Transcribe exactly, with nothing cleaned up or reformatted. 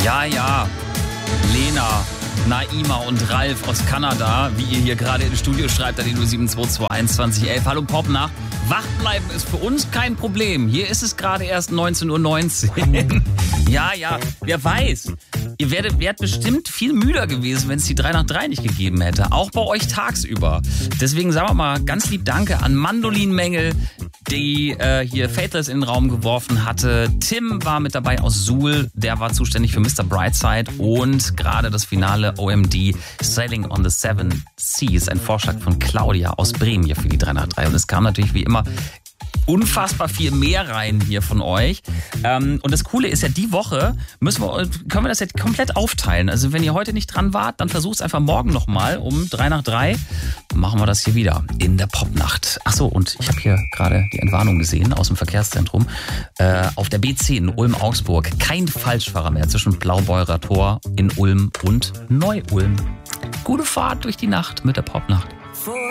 Ja, ja, Lena, Naima und Ralf aus Kanada, wie ihr hier gerade im Studio schreibt, an die null sieben zwei zwei eins zwanzig elf. Hallo Popnacht. Wach bleiben ist für uns kein Problem. Hier ist es gerade erst neunzehn Uhr neunzehn. Ja, ja, wer weiß. Ihr werdet, wärt bestimmt viel müder gewesen, wenn es die drei nach drei nicht gegeben hätte. Auch bei euch tagsüber. Deswegen sagen wir mal ganz lieb Danke an Mandolinmängel, die äh, hier Faithless in den Raum geworfen hatte. Tim war mit dabei aus Suhl. Der war zuständig für Mister Brightside. Und gerade das Finale O M D Sailing on the Seven Seas. Ein Vorschlag von Claudia aus Bremen hier für die drei nach drei. Und es kam natürlich wie immer unfassbar viel mehr rein hier von euch. Ähm, und das Coole ist ja, die Woche müssen wir, können wir das jetzt komplett aufteilen. Also wenn ihr heute nicht dran wart, dann versucht es einfach morgen nochmal um drei nach drei. Machen wir das hier wieder in der Popnacht. Ach so, und ich habe hier gerade die Entwarnung gesehen aus dem Verkehrszentrum. Äh, auf der B zehn Ulm-Augsburg kein Falschfahrer mehr zwischen Blaubeurer Tor in Ulm und Neu-Ulm. Gute Fahrt durch die Nacht mit der Popnacht.